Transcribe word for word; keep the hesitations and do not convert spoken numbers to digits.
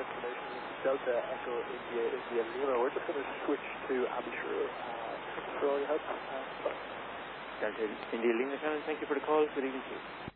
information. Delta Echo India India Lima. We're just going to switch to Abishur. Uh, for all your help. Uh, Delta India Lima, Shannon, thank you for the call. Good evening to you.